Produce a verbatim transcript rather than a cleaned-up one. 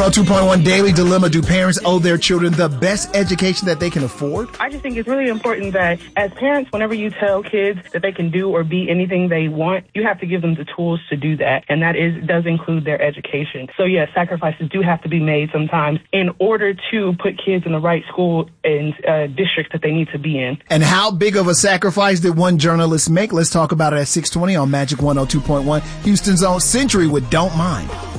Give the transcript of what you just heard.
oh two point one Daily Dilemma. Do parents owe their children the best education that they can afford? I just think it's really important that as parents, whenever you tell kids that they can do or be anything they want, you have to give them the tools to do that. And that is does include their education. So yes, sacrifices do have to be made sometimes in order to put kids in the right school and uh, district that they need to be in. And how big of a sacrifice did one journalist make? Let's talk about it at six twenty on Magic one oh two point one. Houston's own Century with Don't Mind.